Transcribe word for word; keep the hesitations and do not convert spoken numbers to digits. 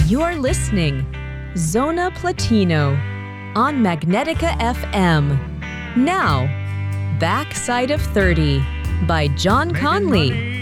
You're listening Zona Platino on Magnetica F M. Now, Backside of thirty by John Conley.